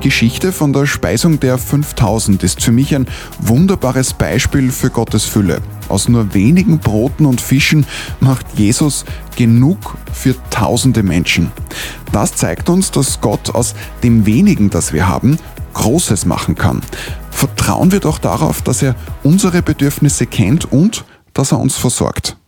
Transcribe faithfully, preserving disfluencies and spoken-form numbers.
Geschichte von der Speisung der fünftausend ist für mich ein wunderbares Beispiel für Gottes Fülle. Aus nur wenigen Broten und Fischen macht Jesus genug für tausende Menschen. Das zeigt uns, dass Gott aus dem wenigen, das wir haben, Großes machen kann. Vertrauen wir doch darauf, dass er unsere Bedürfnisse kennt und dass er uns versorgt.